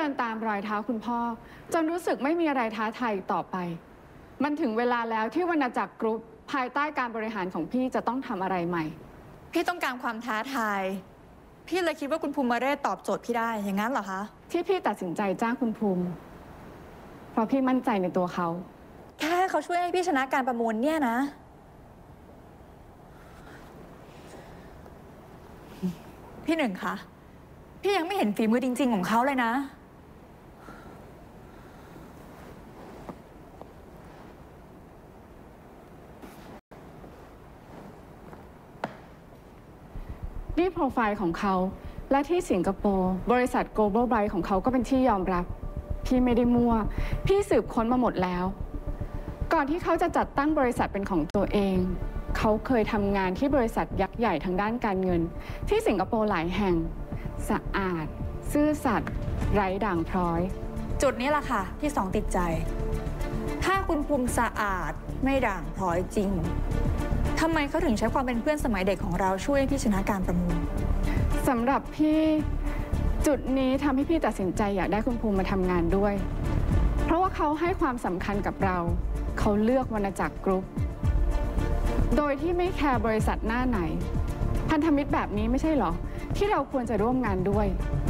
นตามรอยเท้าคุณพ่อจนรู้สึกไม่มีอะไรท้าทายต่อไปมันถึงเวลาแล้วที่วรรณจักรกรุ๊ปภายใต้การบริหารของพี่จะต้องทำอะไรใหม่พี่ต้องการความท้าทายพี่เลยคิดว่าคุณภูมิเรศตอบโจทย์พี่ได้อย่างนั้นเหรอคะที่พี่ตัดสินใจจ้างคุณภูมิเพราะพี่มั่นใจในตัวเขาแค่เขาช่วยให้พี่ชนะการประมูลเนี่ยนะพี่หนึ่งคะพี่ยังไม่เห็นฝีมือจริงๆของเขาเลยนะนี่โปรไฟล์ของเขาและที่สิงคโปร์บริษัท Global Bright ของเขาก็เป็นที่ยอมรับพี่ไม่ได้มั่วพี่สืบค้นมาหมดแล้วก่อนที่เขาจะจัดตั้งบริษัทเป็นของตัวเองเขาเคยทำงานที่บริษัทยักษ์ใหญ่ทางด้านการเงินที่สิงคโปร์หลายแห่งสะอาดซื่อสัตย์ไร้ด่างพร้อยจุดนี้แหละค่ะที่สองติดใจถ้าคุณภูมิสะอาดไม่ด่างพร้อยจริงทำไมเขาถึงใช้ความเป็นเพื่อนสมัยเด็กของเราช่วยพี่ชนะการประมูลสำหรับพี่จุดนี้ทำให้พี่ตัดสินใจอยากได้คุณภูมิมาทำงานด้วยเพราะว่าเขาให้ความสำคัญกับเราเขาเลือกวรรณจักรกรุ๊ปโดยที่ไม่แคร์บริษัทหน้าไหนพันธมิตรแบบนี้ไม่ใช่หรอที่เราควรจะร่วมงานด้วย